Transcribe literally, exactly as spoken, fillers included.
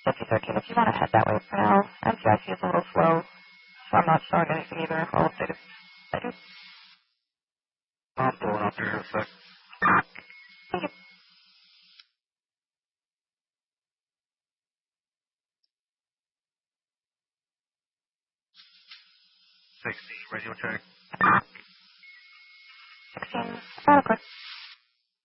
fifty thirteen, if you want to head that way for now. M T I C is a little slow, so I'm not showing anything either. I'll update it. I do. I'm pulling up here in a sec. Thank you. sixteen, radio check. sixteen, adequate.